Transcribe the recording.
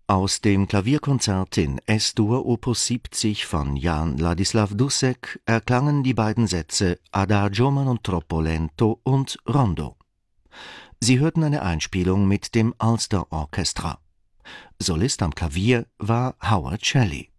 Aus dem Klavierkonzert in S-Dur Opus 70 von Jan Ladislav Dussek erklangen die beiden Sätze Adagio ma non troppo lento und Rondo. Sie hörten eine Einspielung mit dem Ulster Orchestra. Solist am Klavier war Howard Shelley.